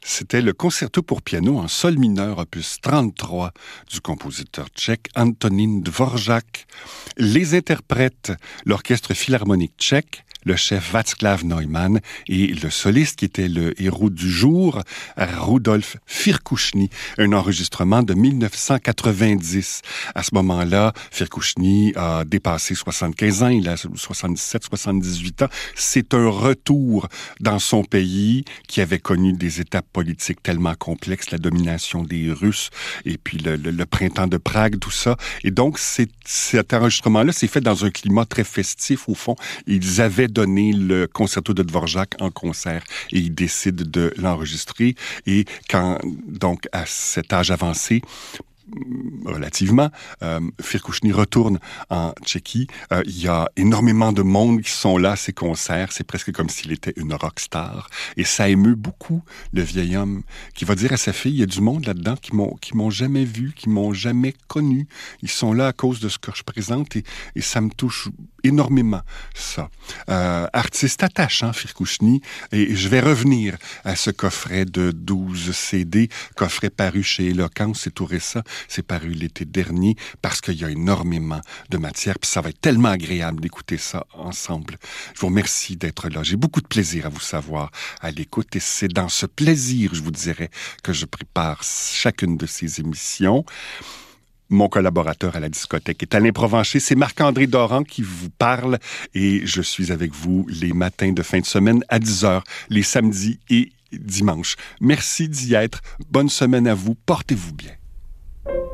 C'était le concerto pour piano en sol mineur, opus 33, du compositeur tchèque Antonín Dvořák. Les interprètes, l'orchestre philharmonique tchèque, le chef Václav Neumann et le soliste qui était le héros du jour, Rudolf Firkušný, un enregistrement de 1990. À ce moment-là, Firkušný a dépassé 75 ans, il a 77-78 ans. C'est un retour dans son pays qui avait connu des étapes politiques tellement complexes, la domination des Russes et puis le printemps de Prague, tout ça. Et donc, cet enregistrement-là s'est fait dans un climat très festif, au fond. Ils avaient donné le concerto de Dvořák en concert et ils décident de l'enregistrer. Et quand, donc, à cet âge avancé, relativement, Firkušný retourne en Tchéquie. Il y a énormément de monde qui sont là à ces concerts. C'est presque comme s'il était une rockstar. Et ça émeut beaucoup le vieil homme qui va dire à sa fille, il y a du monde là-dedans qui m'ont jamais vu, qui m'ont jamais connu. Ils sont là à cause de ce que je présente et ça me touche énormément, ça. Artiste attachant, Firkušný. Et je vais revenir à ce coffret de 12 CD, coffret paru chez Eloquence, c'est tout récent. C'est paru l'été dernier parce qu'il y a énormément de matière. Puis ça va être tellement agréable d'écouter ça ensemble. Je vous remercie d'être là. J'ai beaucoup de plaisir à vous savoir à l'écoute. Et c'est dans ce plaisir, je vous dirais, que je prépare chacune de ces émissions. Mon collaborateur à la discothèque est Alain Provencher. C'est Marc-André Doran qui vous parle et je suis avec vous les matins de fin de semaine à 10h, les samedis et dimanches. Merci d'y être. Bonne semaine à vous. Portez-vous bien.